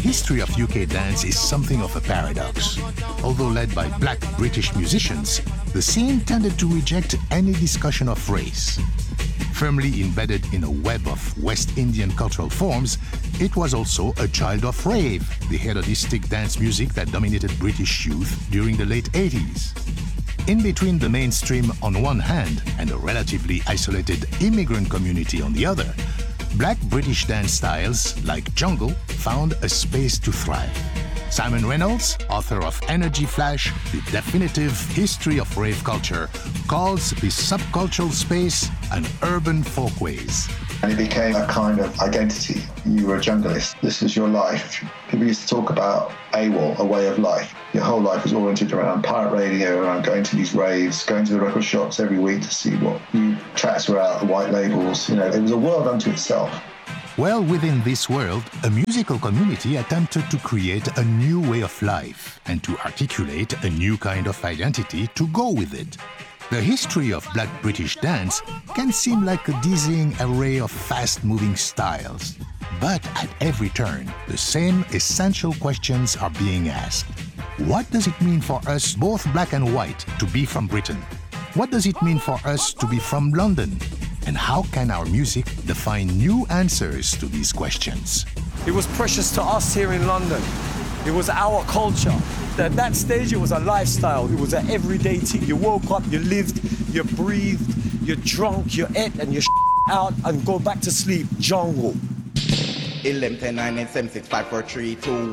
history of UK dance is something of a paradox. Although led by black British musicians, the scene tended to reject any discussion of race. Firmly embedded in a web of West Indian cultural forms, it was also a child of rave, the hedonistic dance music that dominated British youth during the late 80s. In between the mainstream on one hand and a relatively isolated immigrant community on the other, black British dance styles like jungle found a space to thrive. Simon Reynolds, author of Energy Flash, the definitive history of rave culture, calls this subcultural space an urban folkways. And it became a kind of identity. You were a junglist. This was your life. People used to talk about AWOL, a way of life. Your whole life was oriented around pirate radio, around going to these raves, going to the record shops every week to see what new tracks were out, the white labels. You know, it was a world unto itself. Well, within this world, a musical community attempted to create a new way of life and to articulate a new kind of identity to go with it. The history of black British dance can seem like a dizzying array of fast-moving styles. But at every turn, the same essential questions are being asked. What does it mean for us, both black and white, to be from Britain? What does it mean for us to be from London? And how can our music define new answers to these questions? It was precious to us here in London. It was our culture. At that stage, it was a lifestyle. It was an everyday thing. You woke up, you lived, you breathed, you drunk, you ate, and you out and go back to sleep. Jungle. 11, 10, 9, 8, 7, 6, 5, 4, 3, 2,